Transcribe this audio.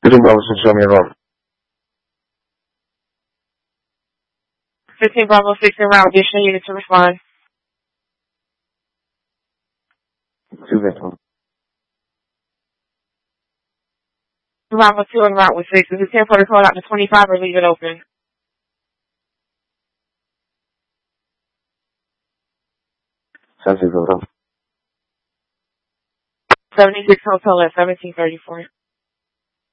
15 Bravo 6, show me a route. 15 Bravo 6 en route. Additional units to respond. 2 victims. Bravo 2 en route with 6. Is it 10 for the code out to 25 or leave it open? 76 Hotel. 76 Hotel at 1734.